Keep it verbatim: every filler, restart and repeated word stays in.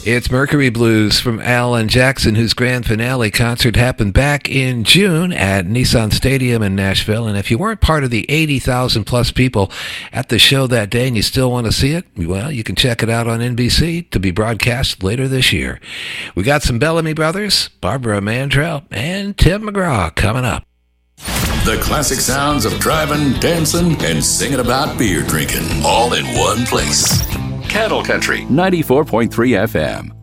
It's Mercury Blues from Alan Jackson, whose grand finale concert happened back in June at Nissan Stadium in Nashville. And if you weren't part of the eighty thousand plus people at the show that day and you still want to see it, well, you can check it out on N B C to be broadcast later this year. We got some Bellamy Brothers, Barbara Mandrell, and Tim McGraw coming up. The classic sounds of driving, dancing, and singing about beer drinking, all in one place. Cattle Country ninety-four point three F M.